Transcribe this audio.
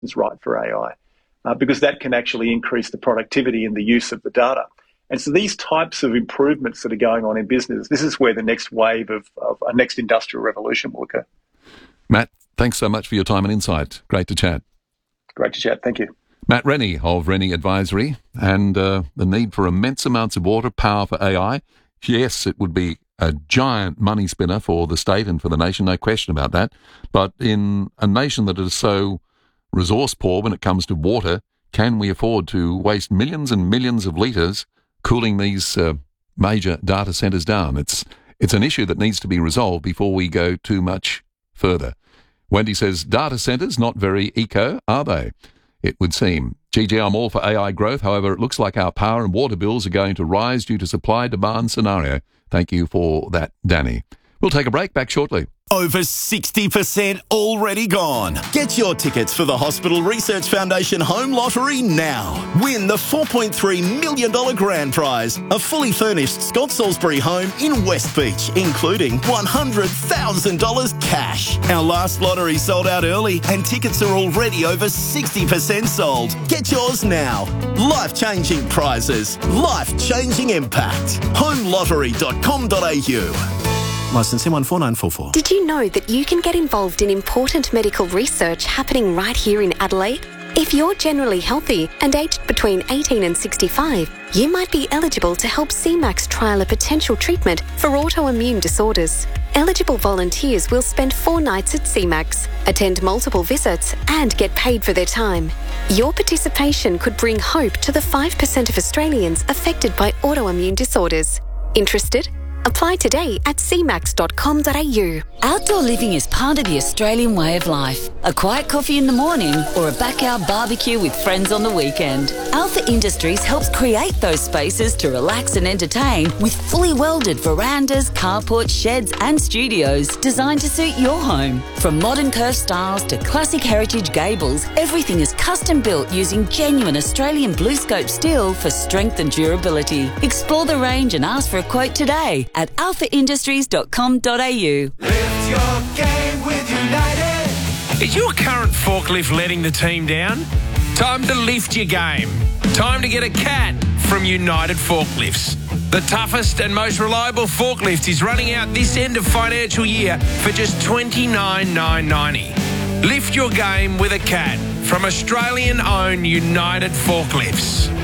is right for AI, because that can actually increase the productivity and the use of the data. And so these types of improvements that are going on in business, this is where the next wave of a next industrial revolution will occur. Matt, thanks so much for your time and insight. Great to chat. Great to chat. Thank you. Matt Rennie of Rennie Advisory, and the need for immense amounts of water power for AI. Yes, it would be a giant money spinner for the state and for the nation, no question about that. But in a nation that is so resource poor when it comes to water, can we afford to waste millions and millions of litres cooling these major data centres down? It's an issue that needs to be resolved before we go too much further. Wendy says, data centres not very eco, are they? It would seem. GG, I'm all for AI growth. However, it looks like our power and water bills are going to rise due to supply-demand scenario. Thank you for that, Danny. We'll take a break. Back shortly. Over 60% already gone. Get your tickets for the Hospital Research Foundation Home Lottery now. Win the $4.3 million grand prize, a fully furnished Scott Salisbury home in West Beach, including $100,000 cash. Our last lottery sold out early and tickets are already over 60% sold. Get yours now. Life-changing prizes, life-changing impact. homelottery.com.au. Licence M149444. Did you know that you can get involved in important medical research happening right here in Adelaide? If you're generally healthy and aged between 18 and 65, you might be eligible to help CMAX trial a potential treatment for autoimmune disorders. Eligible volunteers will spend 4 nights at CMAX, attend multiple visits and get paid for their time. Your participation could bring hope to the 5% of Australians affected by autoimmune disorders. Interested? Apply today at cmax.com.au. Outdoor living is part of the Australian way of life. A quiet coffee in the morning or a backyard barbecue with friends on the weekend. Alpha Industries helps create those spaces to relax and entertain with fully welded verandas, carports, sheds and studios designed to suit your home. From modern curved styles to classic heritage gables, everything is custom built using genuine Australian BlueScope steel for strength and durability. Explore the range and ask for a quote today at alphaindustries.com.au. Lift your game with United. Is your current forklift letting the team down? Time to lift your game. Time to get a CAT from United Forklifts. The toughest and most reliable forklift is running out this end of financial year for just $29,990. Lift your game with a CAT from Australian-owned United Forklifts.